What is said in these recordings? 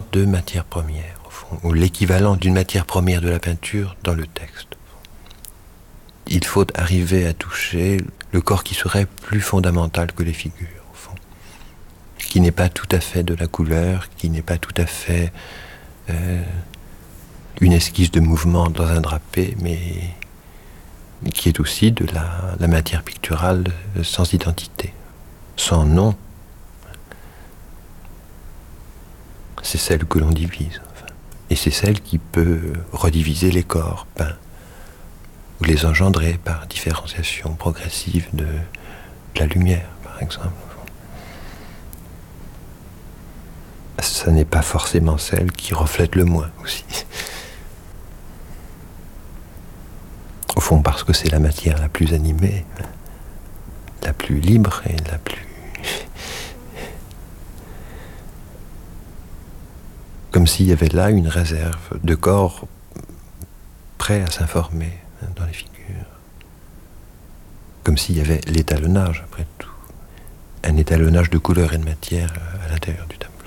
de matière première, au fond, ou l'équivalent d'une matière première de la peinture dans le texte. Il faut arriver à toucher le corps qui serait plus fondamental que les figures, au fond, qui n'est pas tout à fait de la couleur, qui n'est pas tout à fait une esquisse de mouvement dans un drapé, mais qui est aussi de la matière picturale sans identité, sans nom. C'est celle que l'on divise, enfin. Et c'est celle qui peut rediviser les corps peints, ou les engendrer par différenciation progressive de la lumière, par exemple. Ça n'est pas forcément celle qui reflète le moins aussi. Au fond, parce que c'est la matière la plus animée, la plus libre et la plus... Comme s'il y avait là une réserve de corps prêt à s'informer dans les figures. Comme s'il y avait l'étalonnage, après tout. Un étalonnage de couleur et de matière à l'intérieur du tableau.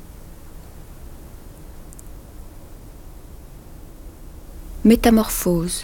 Métamorphose.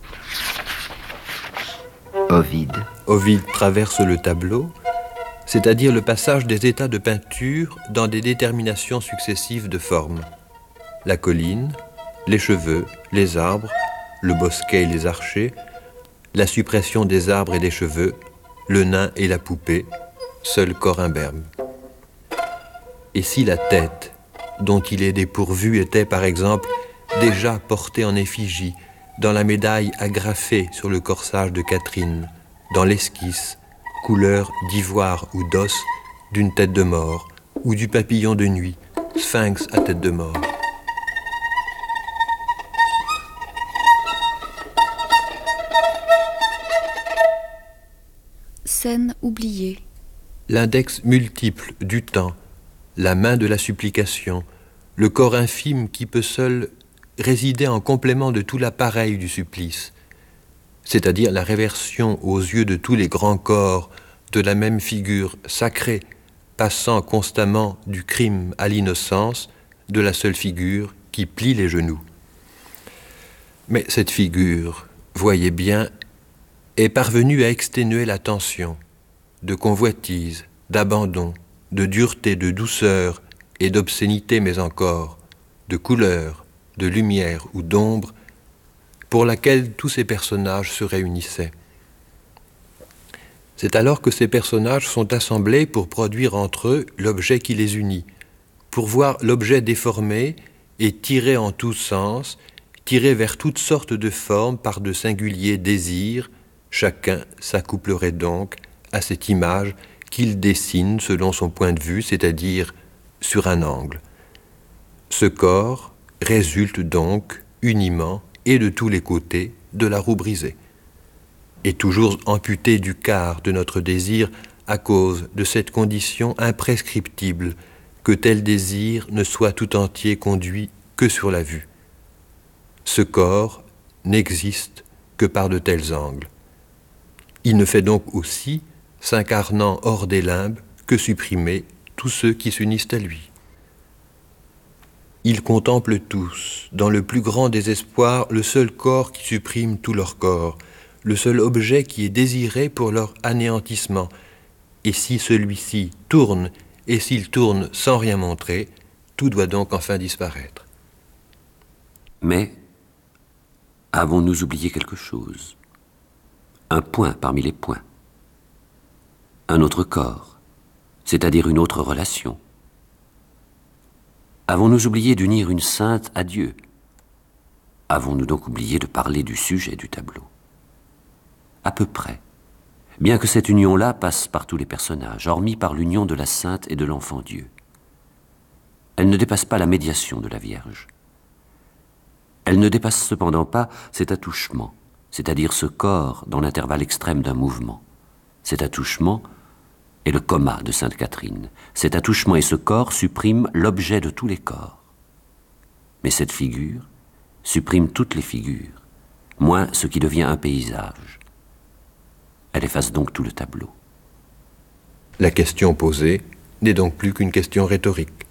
Ovide traverse le tableau, c'est-à-dire le passage des états de peinture dans des déterminations successives de formes. La colline, les cheveux, les arbres, le bosquet et les archers, la suppression des arbres et des cheveux, le nain et la poupée, seul corps imberbe. Et si la tête, dont il est dépourvu, était par exemple déjà portée en effigie, dans la médaille agrafée sur le corsage de Catherine, dans l'esquisse, couleur d'ivoire ou d'os, d'une tête de mort, ou du papillon de nuit, sphinx à tête de mort. Scène oubliée. L'index multiple du temps, la main de la supplication, le corps infime qui peut seul résider en complément de tout l'appareil du supplice, c'est-à-dire la réversion aux yeux de tous les grands corps de la même figure sacrée, passant constamment du crime à l'innocence, de la seule figure qui plie les genoux. Mais cette figure, voyez bien, est parvenue à exténuer la tension de convoitise, d'abandon, de dureté, de douceur et d'obscénité, mais encore de couleur, de lumière ou d'ombre, pour laquelle tous ces personnages se réunissaient. C'est alors que ces personnages sont assemblés pour produire entre eux l'objet qui les unit, pour voir l'objet déformé et tiré en tous sens, tiré vers toutes sortes de formes par de singuliers désirs. Chacun s'accouplerait donc à cette image qu'il dessine selon son point de vue, c'est-à-dire sur un angle. Ce corps résulte donc uniment et de tous les côtés de la roue brisée, et toujours amputé du quart de notre désir à cause de cette condition imprescriptible que tel désir ne soit tout entier conduit que sur la vue. Ce corps n'existe que par de tels angles. Il ne fait donc aussi, s'incarnant hors des limbes, que supprimer tous ceux qui s'unissent à lui. Ils contemplent tous, dans le plus grand désespoir, le seul corps qui supprime tout leur corps, le seul objet qui est désiré pour leur anéantissement. Et si celui-ci tourne, et s'il tourne sans rien montrer, tout doit donc enfin disparaître. Mais avons-nous oublié quelque chose? Un point parmi les points. Un autre corps, c'est-à-dire une autre relation. Avons-nous oublié d'unir une sainte à Dieu? Avons-nous donc oublié de parler du sujet du tableau? À peu près, bien que cette union-là passe par tous les personnages, hormis par l'union de la sainte et de l'enfant Dieu. Elle ne dépasse pas la médiation de la Vierge. Elle ne dépasse cependant pas cet attouchement, c'est-à-dire ce corps dans l'intervalle extrême d'un mouvement. Cet attouchement est le coma de Sainte Catherine. Cet attouchement et ce corps suppriment l'objet de tous les corps. Mais cette figure supprime toutes les figures, moins ce qui devient un paysage. Elle efface donc tout le tableau. La question posée n'est donc plus qu'une question rhétorique.